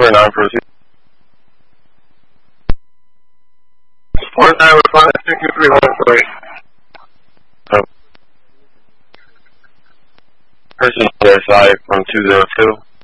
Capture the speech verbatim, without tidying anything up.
four nine proceed. four nine with five six three one four eight. Oh. Person on their side from two zero two.